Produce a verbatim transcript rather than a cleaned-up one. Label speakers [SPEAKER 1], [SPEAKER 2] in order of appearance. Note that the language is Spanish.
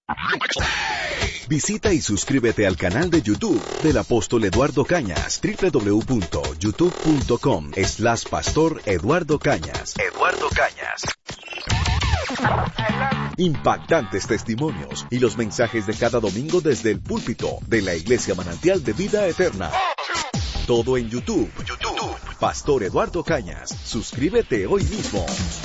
[SPEAKER 1] Visita y suscríbete al canal de YouTube del Apóstol Eduardo Cañas, doble u doble u doble u punto youtube punto com slash pastor Eduardo Cañas. Eduardo Cañas. Impactantes testimonios y los mensajes de cada domingo desde el púlpito de la Iglesia Manantial de Vida Eterna. Todo en YouTube. YouTube. Pastor Eduardo Cañas. Suscríbete hoy mismo.